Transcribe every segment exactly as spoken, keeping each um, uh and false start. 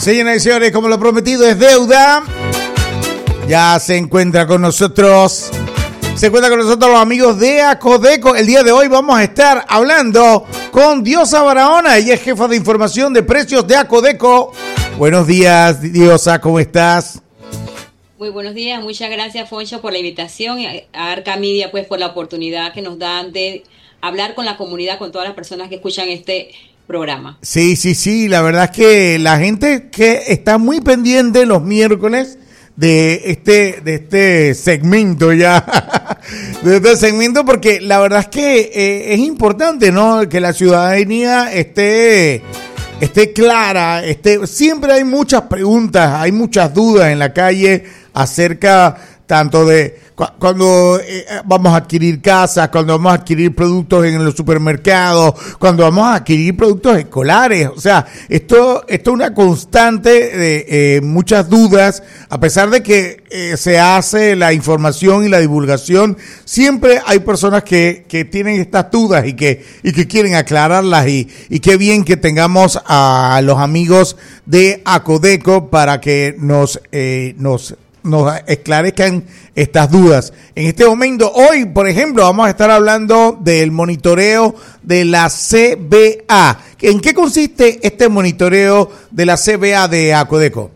Señoras y señores, como lo prometido es deuda, ya se encuentra con nosotros, se encuentra con nosotros los amigos de Acodeco. El día de hoy vamos a estar hablando con Diosa Barahona, ella es jefa de información de precios de Acodeco. Buenos días, Diosa, ¿cómo estás? Muy buenos días, muchas gracias, Foncho, por la invitación, a Arca Media, pues, por la oportunidad que nos dan de hablar con la comunidad, con todas las personas que escuchan este programa. Sí, sí, sí, la verdad es que la gente que está muy pendiente los miércoles de este de este segmento ya, de este segmento, porque la verdad es que eh, es importante, ¿no?, que la ciudadanía esté esté clara, esté, siempre hay muchas preguntas, hay muchas dudas en la calle acerca tanto de cu- cuando eh, vamos a adquirir casas, cuando vamos a adquirir productos en los supermercados, cuando vamos a adquirir productos escolares. O sea, esto, esto es una constante de eh, muchas dudas, a pesar de que eh, se hace la información y la divulgación, siempre hay personas que, que tienen estas dudas y que, y que quieren aclararlas, y, y qué bien que tengamos a los amigos de Acodeco para que nos, eh, nos nos esclarezcan estas dudas. En este momento, hoy, por ejemplo, vamos a estar hablando del monitoreo de la C B A. ¿En qué consiste este monitoreo de la C B A de Acodeco?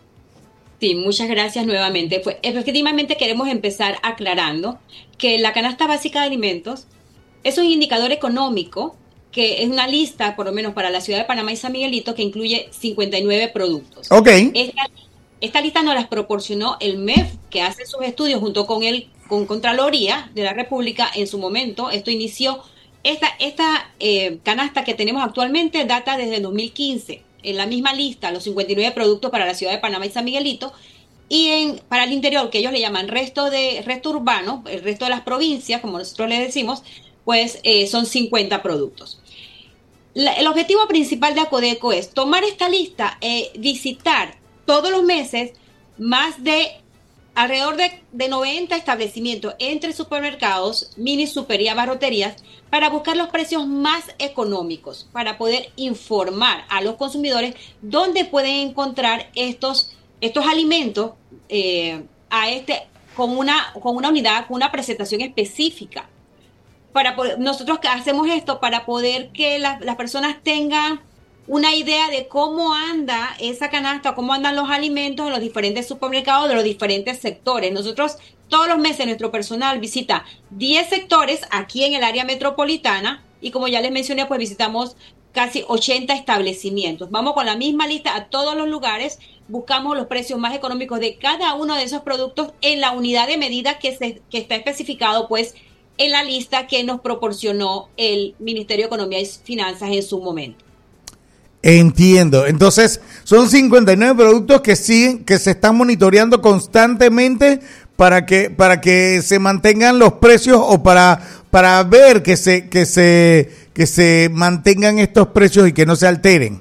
Sí, muchas gracias nuevamente. Pues efectivamente queremos empezar aclarando que la canasta básica de alimentos es un indicador económico que es una lista, por lo menos para la ciudad de Panamá y San Miguelito, que incluye cincuenta y nueve productos. Ok. Esta Esta lista nos las proporcionó el M E F, que hace sus estudios junto con el con Contraloría de la República en su momento. Esto inició, esta, esta eh, canasta que tenemos actualmente data desde el dos mil quince. En la misma lista, los cincuenta y nueve productos para la ciudad de Panamá y San Miguelito, y en, para el interior, que ellos le llaman resto de resto urbano, el resto de las provincias, como nosotros le decimos, pues eh, son cincuenta productos. La, el objetivo principal de Acodeco es tomar esta lista, eh, visitar todos los meses más de alrededor de, de noventa establecimientos entre supermercados, mini super y abarroterías para buscar los precios más económicos, para poder informar a los consumidores dónde pueden encontrar estos, estos alimentos eh, a este, con, una, con una unidad, con una presentación específica. Para poder, nosotros hacemos esto para poder que la, las personas tengan una idea de cómo anda esa canasta, cómo andan los alimentos en los diferentes supermercados de los diferentes sectores. Nosotros todos los meses nuestro personal visita diez sectores aquí en el área metropolitana y, como ya les mencioné, pues visitamos casi ochenta establecimientos. Vamos con la misma lista a todos los lugares, buscamos los precios más económicos de cada uno de esos productos en la unidad de medida que, se, que está especificado pues en la lista que nos proporcionó el Ministerio de Economía y Finanzas en su momento. Entiendo. Entonces, son cincuenta y nueve productos que siguen, que se están monitoreando constantemente para que para que se mantengan los precios, o para para ver que se que se que se mantengan estos precios y que no se alteren.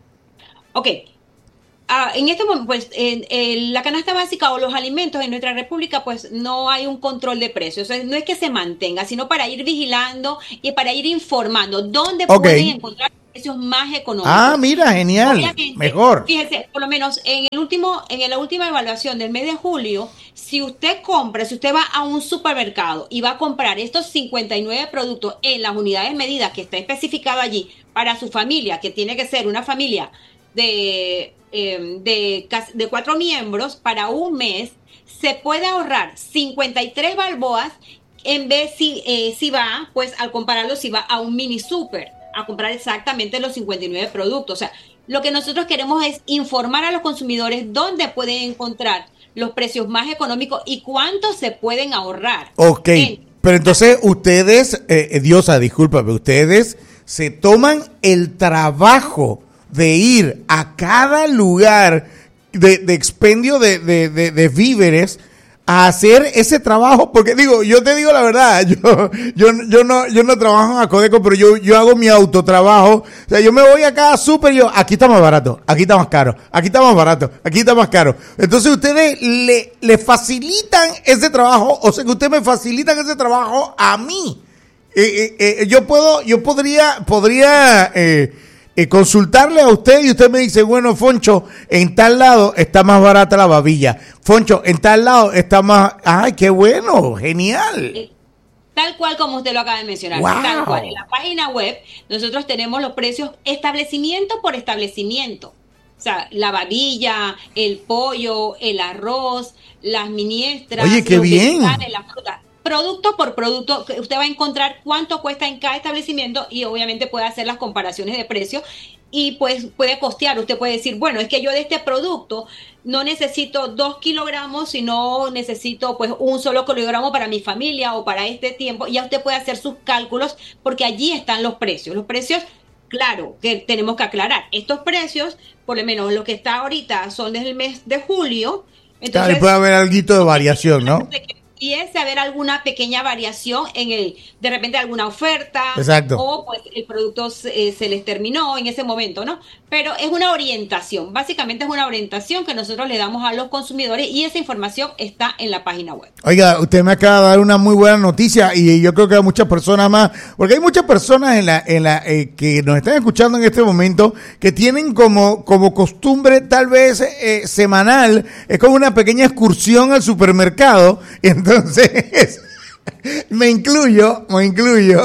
Ok. Uh, en este momento, pues, en, en la canasta básica o los alimentos en nuestra república, pues, no hay un control de precios. O sea, no es que se mantenga, sino para ir vigilando y para ir informando dónde okay. pueden encontrar precios más económicos. Ah, mira, genial. Obviamente, mejor. Fíjese, por lo menos en el último, en la última evaluación del mes de julio, si usted compra, si usted va a un supermercado y va a comprar estos cincuenta y nueve productos en las unidades medidas que está especificado allí para su familia, que tiene que ser una familia de Eh, de, de cuatro miembros para un mes, se puede ahorrar cincuenta y tres balboas en vez si, eh, si va, pues al compararlo, si va a un mini super a comprar exactamente los cincuenta y nueve productos. O sea, lo que nosotros queremos es informar a los consumidores dónde pueden encontrar los precios más económicos y cuánto se pueden ahorrar. Ok, en, pero entonces ustedes, eh, Diosa, discúlpame, ustedes se toman el trabajo de ir a cada lugar de, de expendio de, de, de, de víveres a hacer ese trabajo, porque digo, yo te digo la verdad, yo yo yo no yo no trabajo en Acodeco, pero yo yo hago mi autotrabajo. O sea, yo me voy a cada súper y yo, aquí está más barato, aquí está más caro, aquí está más barato, aquí está más caro. Entonces ustedes le, le facilitan ese trabajo, o sea que ustedes me facilitan ese trabajo a mí. Eh, eh, eh, yo puedo, yo podría, podría, eh, eh, consultarle a usted y usted me dice, bueno, Foncho, en tal lado está más barata la babilla. Foncho, en tal lado está más... ¡Ay, qué bueno! ¡Genial! Eh, Tal cual como usted lo acaba de mencionar, Wow. tal cual. En la página web nosotros tenemos los precios establecimiento por establecimiento. O sea, la babilla, el pollo, el arroz, las miniestras, Oye, qué los bien. vegetales, la fruta. Producto por producto, usted va a encontrar cuánto cuesta en cada establecimiento y obviamente puede hacer las comparaciones de precio y pues puede costear. Usted puede decir, bueno, es que yo de este producto no necesito dos kilogramos, sino necesito pues un solo kilogramo para mi familia o para este tiempo. Ya usted puede hacer sus cálculos porque allí están los precios. Los precios, claro, que tenemos que aclarar. Estos precios, por lo menos lo que está ahorita, son desde el mes de julio. Entonces, Claro, puede haber algo de variación, ¿no? de que empiece a haber alguna pequeña variación en el, de repente alguna oferta, Exacto. o pues el producto se, se les terminó en ese momento, ¿no? Pero es una orientación, básicamente es una orientación que nosotros le damos a los consumidores y esa información está en la página web. Oiga, usted me acaba de dar una muy buena noticia y yo creo que hay muchas personas más, porque hay muchas personas en la, en la eh, que nos están escuchando en este momento que tienen como, como costumbre tal vez eh, semanal, es como una pequeña excursión al supermercado, y entonces me incluyo, me incluyo.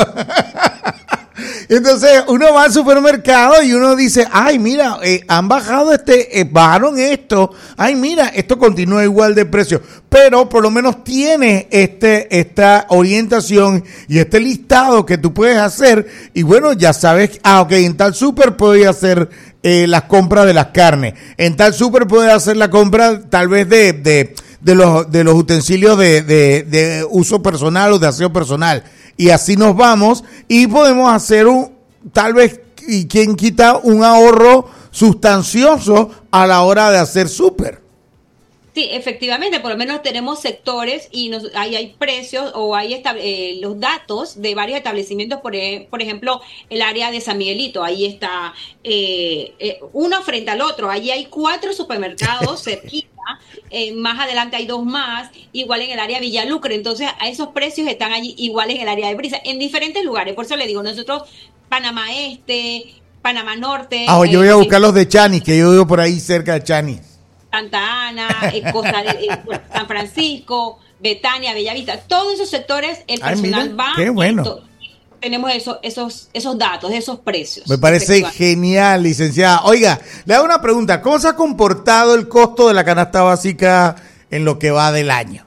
Entonces uno va al supermercado y uno dice, ay mira, eh, han bajado este, eh, bajaron esto, ay mira, esto continúa igual de precio, pero por lo menos tiene este, esta orientación y este listado que tú puedes hacer y bueno, ya sabes, ah ok, en tal super puedes hacer eh, las compras de las carnes, en tal super puedes hacer la compra tal vez de, de, de los, de los utensilios de, de, de uso personal o de aseo personal. Y así nos vamos y podemos hacer un, tal vez, y quien quita, un ahorro sustancioso a la hora de hacer súper. Sí, efectivamente, por lo menos tenemos sectores y nos, ahí hay precios o hay estable, eh, los datos de varios establecimientos, por, eh, por ejemplo, el área de San Miguelito, ahí está eh, eh, uno frente al otro, ahí hay cuatro supermercados cerquita, eh, más adelante hay dos más, igual en el área de Villalucre, entonces a esos precios están allí igual en el área de Brisa, en diferentes lugares, por eso le digo, nosotros, Panamá Este, Panamá Norte. Ah, yo voy a eh, buscar los de Chanis, que yo vivo por ahí cerca de Chanis. Santa Ana, eh, Costa de, eh, San Francisco, Betania, Bellavista, todos esos sectores, el Ay, personal mira, va. qué bueno. Esto, tenemos eso, esos, esos datos, esos precios. Me parece genial, licenciada. Oiga, le hago una pregunta. ¿Cómo se ha comportado el costo de la canasta básica en lo que va del año?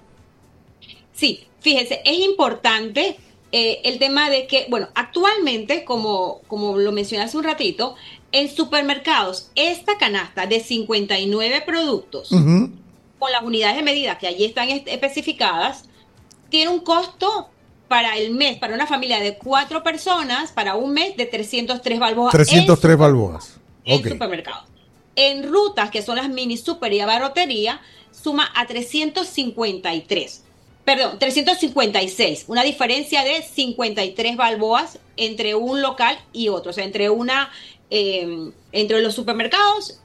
Sí, fíjese, es importante eh, el tema de que, bueno, actualmente, como, como lo mencioné hace un ratito, en supermercados, esta canasta de cincuenta y nueve productos, uh-huh, con las unidades de medida que allí están especificadas, tiene un costo para el mes, para una familia de cuatro personas, para un mes de trescientos tres balboas. trescientos tres balboas. En okay. supermercados. En rutas, que son las mini super y abarrotería, suma a trescientos cincuenta y tres. Perdón, trescientos cincuenta y seis. Una diferencia de cincuenta y tres balboas entre un local y otro. O sea, entre una... Eh, entre los supermercados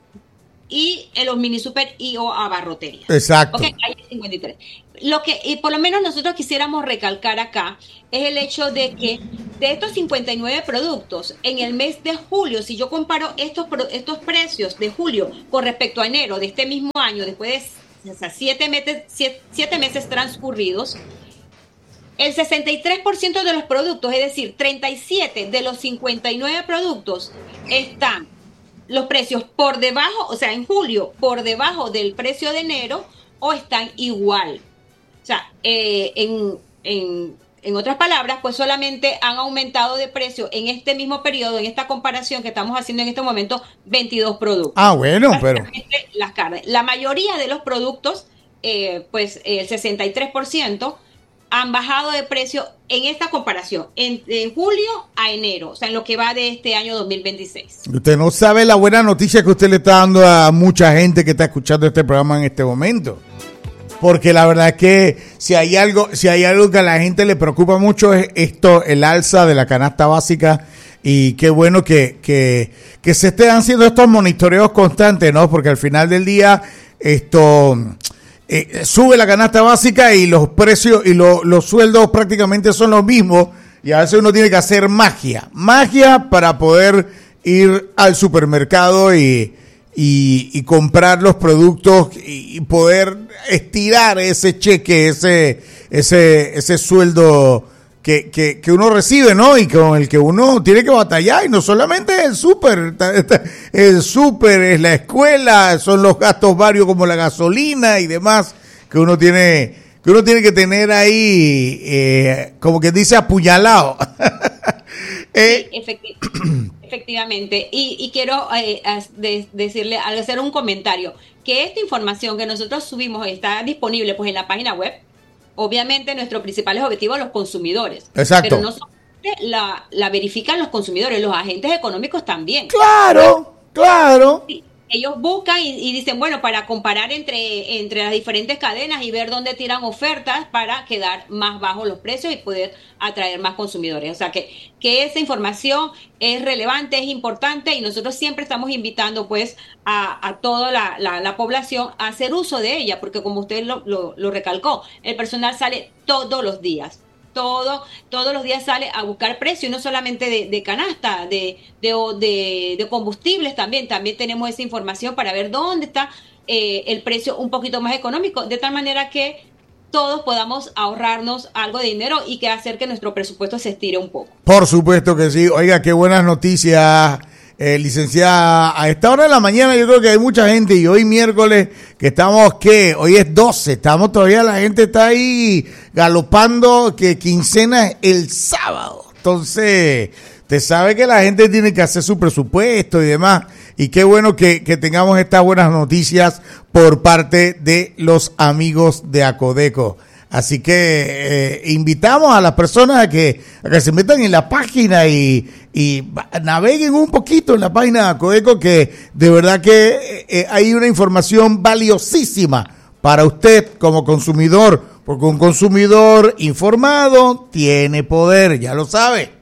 y en los mini super y o abarroterías. Exacto. Okay, hay cincuenta y tres. Lo que y por lo menos nosotros quisiéramos recalcar acá es el hecho de que de estos cincuenta y nueve productos en el mes de julio, si yo comparo estos estos precios de julio con respecto a enero de este mismo año, después de o sea, siete meses siete, siete meses transcurridos, el sesenta y tres por ciento de los productos, es decir, treinta y siete de los cincuenta y nueve productos, están los precios por debajo, o sea, en julio, por debajo del precio de enero, o están igual. O sea, eh, en, en, en otras palabras, pues solamente han aumentado de precio en este mismo periodo, en esta comparación que estamos haciendo en este momento, veintidós productos. Ah, bueno, pero... Las carnes. La mayoría de los productos, eh, pues el sesenta y tres por ciento, han bajado de precio en esta comparación, en, de julio a enero, o sea, en lo que va de este año dos mil veintiséis. Usted no sabe la buena noticia que usted le está dando a mucha gente que está escuchando este programa en este momento. Porque la verdad es que si hay algo, si hay algo que a la gente le preocupa mucho es esto, el alza de la canasta básica. Y qué bueno que, que, que se estén haciendo estos monitoreos constantes, ¿no? Porque al final del día, esto... Eh, sube la canasta básica y los precios y lo, los sueldos prácticamente son los mismos y a veces uno tiene que hacer magia, magia para poder ir al supermercado y, y, y comprar los productos y, y poder estirar ese cheque, ese, ese, ese sueldo que, que, que uno recibe, ¿no? Y con el que uno tiene que batallar, y no solamente el súper, el súper es la escuela, son los gastos varios como la gasolina y demás que uno tiene, que uno tiene que tener ahí, eh, como que dice, apuñalado. eh, Efecti- efectivamente, y, y quiero eh, de, decirle, al hacer un comentario, que esta información que nosotros subimos está disponible pues en la página web. Obviamente nuestro principal objetivo es los consumidores. Exacto. Pero no solamente la, la verifican los consumidores, los agentes económicos también. Claro, claro. Sí, ellos buscan y, y dicen, bueno, para comparar entre, entre las diferentes cadenas y ver dónde tiran ofertas para quedar más bajos los precios y poder atraer más consumidores. O sea que, que esa información es relevante, es importante, y nosotros siempre estamos invitando pues a, a toda la, la, la población a hacer uso de ella, porque como usted lo, lo, lo recalcó, el personal sale todos los días. Todo, todos los días sale a buscar precio, y no solamente de, de canasta, de, de, de, de combustibles también. También tenemos esa información para ver dónde está eh, el precio un poquito más económico, de tal manera que todos podamos ahorrarnos algo de dinero y que hacer que nuestro presupuesto se estire un poco. Por supuesto que sí. Oiga, qué buenas noticias, eh, licenciada. A esta hora de la mañana yo creo que hay mucha gente, y hoy miércoles que estamos, ¿qué? Hoy es doce, estamos todavía, la gente está ahí galopando, que quincena es el sábado. Entonces, usted sabe que la gente tiene que hacer su presupuesto y demás, y qué bueno que, que tengamos estas buenas noticias por parte de los amigos de Acodeco. Así que eh, invitamos a las personas a que, a que se metan en la página y, y naveguen un poquito en la página de Acodeco, que de verdad que eh, hay una información valiosísima para usted como consumidor, porque un consumidor informado tiene poder, ya lo sabe.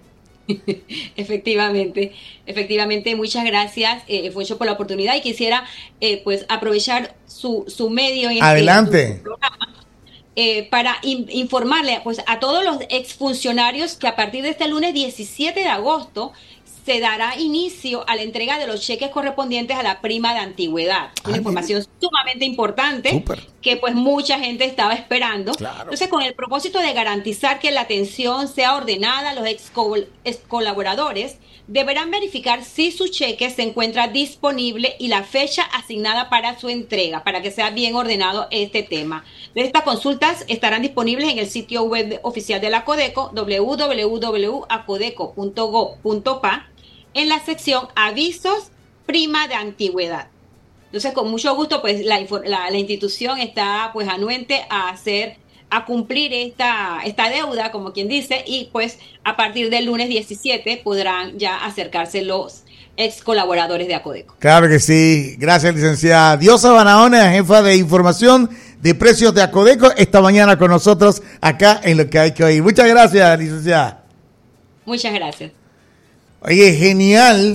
Efectivamente, efectivamente, muchas gracias, eh, Fuencho, por la oportunidad, y quisiera eh, pues aprovechar su, su medio en Adelante. este programa. Eh, para in, informarle pues a todos los exfuncionarios que a partir de este lunes diecisiete de agosto se dará inicio a la entrega de los cheques correspondientes a la prima de antigüedad. Una Ay, información sumamente importante, super, que pues mucha gente estaba esperando. Claro. Entonces, con el propósito de garantizar que la atención sea ordenada, los ex, ex colaboradores deberán verificar si su cheque se encuentra disponible y la fecha asignada para su entrega, para que sea bien ordenado este tema. Estas consultas estarán disponibles en el sitio web oficial de la Acodeco, doble u doble u doble u punto acodeco punto gob punto pa, en la sección Avisos Prima de Antigüedad. Entonces, con mucho gusto, pues la, la, la institución está pues anuente a hacer a cumplir esta, esta deuda, como quien dice, y pues a partir del lunes diecisiete podrán ya acercarse los ex colaboradores de Acodeco. Claro que sí. Gracias, licenciada Diosa Barahona, jefa de información de precios de Acodeco, esta mañana con nosotros acá en Lo que hay que oír. Muchas gracias, licenciada. Muchas gracias. Oye, genial,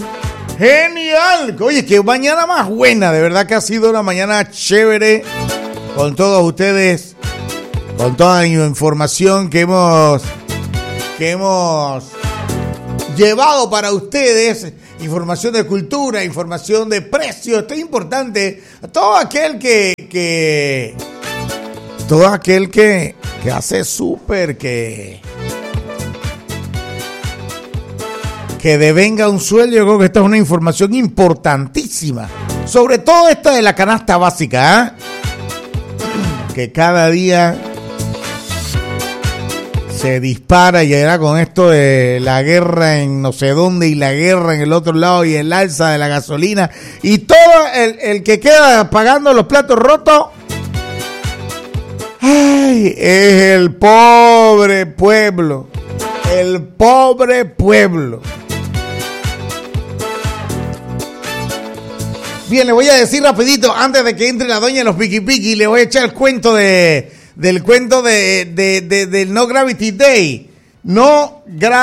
genial. Oye, qué mañana más buena, de verdad que ha sido una mañana chévere con todos ustedes, con toda la información que hemos que hemos llevado para ustedes, información de cultura, información de precios. Esto es importante. Todo aquel que, que todo aquel que, que hace súper, que que devenga un sueldo, yo creo que esta es una información importantísima. Sobre todo esta de la canasta básica, ¿eh? Que cada día se dispara, y era con esto de la guerra en no sé dónde y la guerra en el otro lado y el alza de la gasolina y todo el, el que queda pagando los platos rotos, ay, es el pobre pueblo, el pobre pueblo. Bien, le voy a decir rapidito, antes de que entre la doña de los piqui piqui, le voy a echar el cuento de del cuento de, de, de del No Gravity Day. No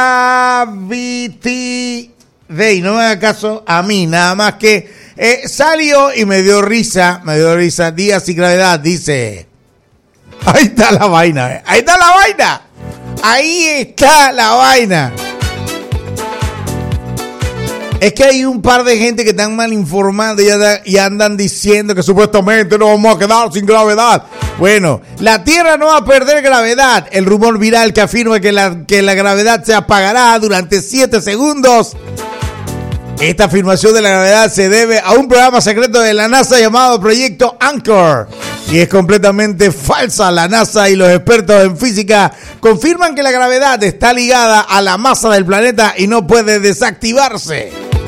Gravity Day, no me haga caso a mí, nada más que eh, salió y me dio risa, me dio risa, Día sin gravedad, dice, ahí está la vaina, eh, ahí está la vaina, ahí está la vaina. Es que hay un par de gente que están mal informando y, y andan diciendo que supuestamente nos vamos a quedar sin gravedad. Bueno, la Tierra no va a perder gravedad. El rumor viral que afirma que la, que la gravedad se apagará durante siete segundos. Esta afirmación de la gravedad se debe a un programa secreto de la NASA llamado Proyecto Anchor. Y es completamente falsa. La NASA y los expertos en física confirman que la gravedad está ligada a la masa del planeta y no puede desactivarse.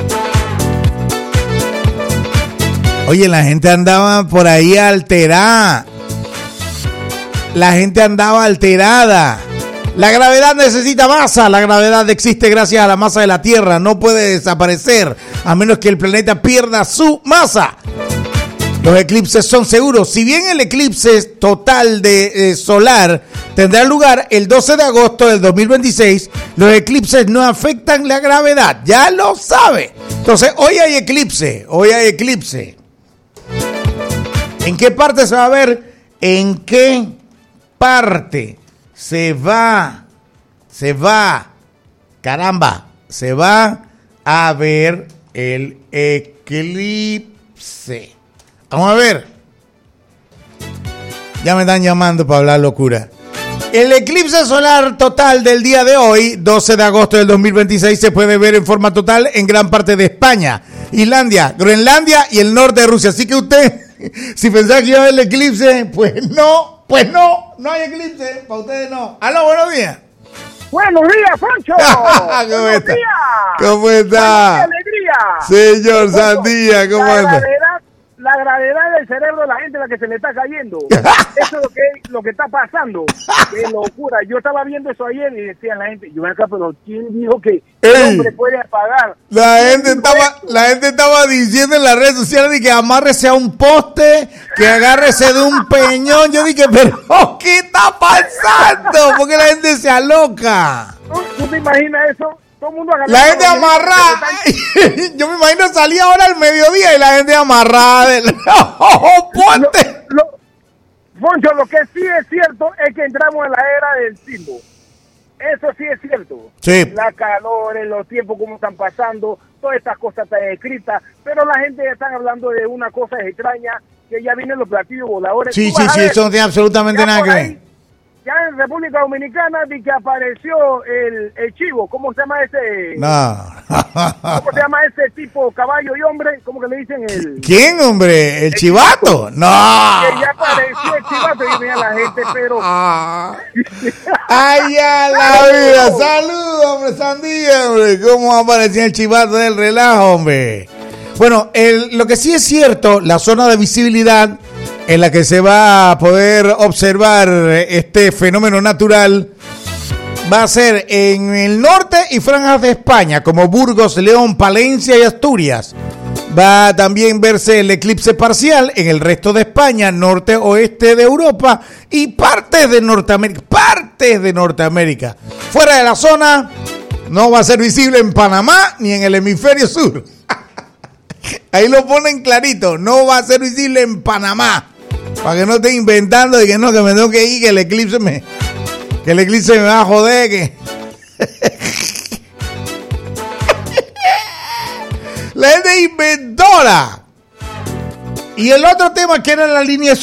Oye, la gente andaba por ahí alterada. La gente andaba alterada. La gravedad necesita masa. La gravedad existe gracias a la masa de la Tierra. No puede desaparecer a menos que el planeta pierda su masa. Los eclipses son seguros. Si bien el eclipse total de eh, solar tendrá lugar el doce de agosto del dos mil veintiséis, los eclipses no afectan la gravedad. Ya lo sabe. Entonces, hoy hay eclipse. Hoy hay eclipse. ¿En qué parte se va a ver? ¿En qué parte se va? Se va. Caramba. Se va a ver el eclipse. Vamos a ver. Ya me están llamando para hablar locura. El eclipse solar total del día de hoy, doce de agosto del dos mil veintiséis, se puede ver en forma total en gran parte de España, Islandia, Groenlandia y el norte de Rusia. Así que usted, si pensaba que iba a ver el eclipse, pues no, pues no, no hay eclipse, para ustedes no. Aló, buenos días. Buenos días, Poncho. ¿Cómo Buenos está? días. ¿Cómo está? Alegría. Señor Sandía, ¿cómo la anda? Gravedad, la gravedad del cerebro de la gente es la que se le está cayendo. Eso es lo que, lo que está pasando. Qué locura. Yo estaba viendo eso ayer y decían la gente, yo ven acá, pero ¿quién dijo que el hombre puede apagar? La gente estaba, la gente estaba diciendo en las redes sociales de que amárrese a un poste, que agárrese de un peñón. Yo dije, pero ¿qué está pasando? ¿Por qué la gente se aloca? ¿Tú, tú te imaginas eso? Todo el mundo la gente amarrada. Yo me imagino salía ahora al mediodía y la gente amarrada del oh, ponte. Lo, lo, Foncho, lo que sí es cierto es que entramos en la era del sismo. Eso sí es cierto. Sí. La calor, los tiempos como están pasando, todas estas cosas están escritas, pero la gente está hablando de una cosa extraña, que ya vienen los platillos voladores. Sí, sí, sí, eso no tiene absolutamente nada que ver. Ya en República Dominicana vi que apareció el, el chivo. ¿Cómo se llama ese? No. ¿Cómo se llama ese tipo, caballo y hombre? ¿Cómo que le dicen el? ¿Quién, hombre? ¿El, el chivato? No. Que ya apareció el chivato y mira la gente, pero. Ay, ya la vida. Saludos, hombre, Sandía, hombre. ¿Cómo apareció el chivato del relajo, hombre? Bueno, el, lo que sí es cierto, la zona de visibilidad en la que se va a poder observar este fenómeno natural va a ser en el norte y franjas de España, como Burgos, León, Palencia y Asturias. Va a también verse el eclipse parcial en el resto de España, norte, oeste de Europa y partes de Norteamérica. Partes de Norteamérica. Fuera de la zona, no va a ser visible en Panamá ni en el hemisferio sur. Ahí lo ponen clarito, no va a ser visible en Panamá. Para que no esté inventando y que no, que me tengo que ir, que el eclipse me, que el eclipse me va a joder, que la gente inventora. Y el otro tema que era la línea